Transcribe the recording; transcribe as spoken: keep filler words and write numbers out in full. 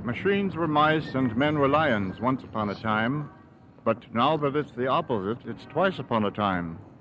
Machines were mice and men were lions once upon a time, but now that it's the opposite, it's twice upon a time.